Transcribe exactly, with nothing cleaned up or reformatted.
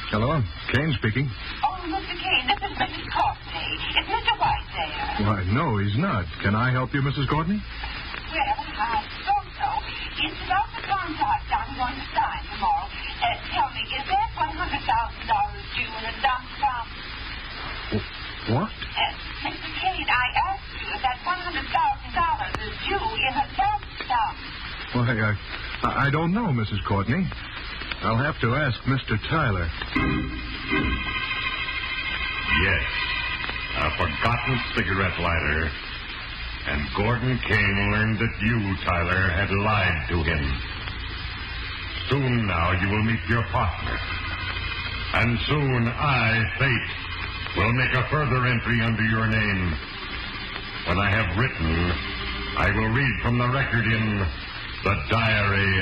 Hello, Kane speaking. Oh, Mister Kane, this is Missus Courtney. Is Mister White there? Why, no, he's not. Can I help you, Missus Courtney? Well, I thought so. It's about the contract I'm going to sign tomorrow. Uh, tell me, is that one hundred thousand dollars due in a dump sum? What? Uh, Mister Kane, I asked you if that one hundred thousand dollars is due in a dump sum. Why, I, I don't know, Missus Courtney. I'll have to ask Mister Tyler. Yes, a forgotten cigarette lighter. And Gordon Kane learned that you, Tyler, had lied to him. Soon now you will meet your partner. And soon I, Fate, will make a further entry under your name. When I have written, I will read from the record in the diary